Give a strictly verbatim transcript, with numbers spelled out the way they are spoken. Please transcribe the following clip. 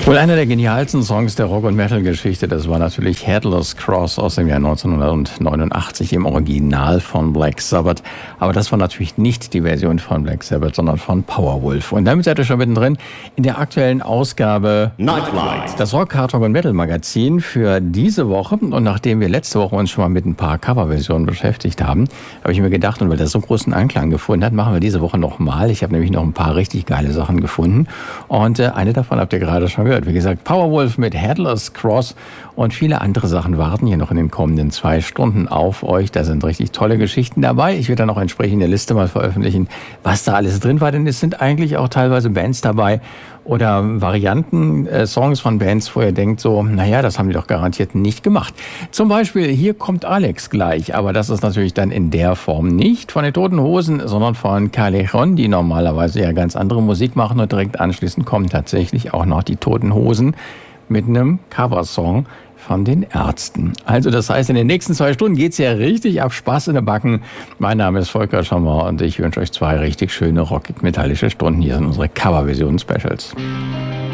Wohl einer der genialsten Songs der Rock- und Metal-Geschichte, das war natürlich Headless Cross aus dem Jahr neunzehnhundertneunundachtzig im Original von Black Sabbath. Aber das war natürlich nicht die Version von Black Sabbath, sondern von Powerwolf. Und damit seid ihr schon mittendrin in der aktuellen Ausgabe Nightflight, das Rock, Hard Rock und Metal Magazin für diese Woche. Und nachdem wir letzte Woche uns schon mal mit ein paar Coverversionen beschäftigt haben, habe ich mir gedacht, und weil das so großen Anklang gefunden hat, machen wir diese Woche nochmal. Ich habe nämlich noch ein paar richtig geile Sachen gefunden. Und äh, eine davon habt ihr gerade schon gehört. Wie gesagt, Powerwolf mit Headless Cross und viele andere Sachen warten hier noch in den kommenden zwei Stunden auf euch. Da sind richtig tolle Geschichten dabei. Ich werde dann auch entsprechend eine Liste mal veröffentlichen, was da alles drin war. Denn es sind eigentlich auch teilweise Bands dabei oder Varianten, äh, Songs von Bands, wo ihr denkt so, naja, das haben die doch garantiert nicht gemacht. Zum Beispiel, hier kommt Alex gleich, aber das ist natürlich dann in der Form nicht von den Toten Hosen, sondern von Callejon, die normalerweise ja ganz andere Musik machen, und direkt anschließend kommen tatsächlich auch noch die Toten Hosen mit einem Coversong von den Ärzten. Also das heißt, in den nächsten zwei Stunden geht's ja richtig ab Spaß in den Backen. Mein Name ist Volker Schammer und ich wünsche euch zwei richtig schöne rockig-metallische Stunden. Hier sind unsere Coverversion-Specials.